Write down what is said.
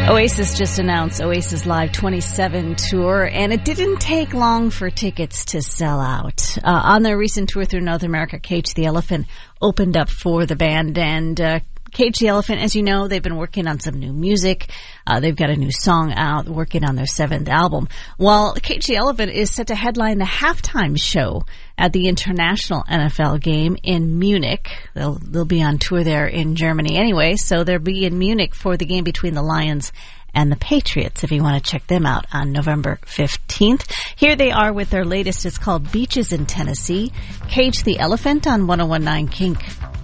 Oasis just announced Oasis Live 27 tour, and it didn't take long for tickets to sell out. On their recent tour through North America, Cage the Elephant opened up for the band, and Cage the Elephant, as you know, they've been working on some new music. They've got a new song out, working on their 7th album. While Cage the Elephant is set to headline the halftime show at the International NFL game in Munich. They'll be on tour there in Germany anyway, so they'll be in Munich for the game between the Lions and the Patriots, if you want to check them out on November 15th. Here they are with their latest. It's called Beaches in Tennessee. Cage the Elephant on 101.9 Kink.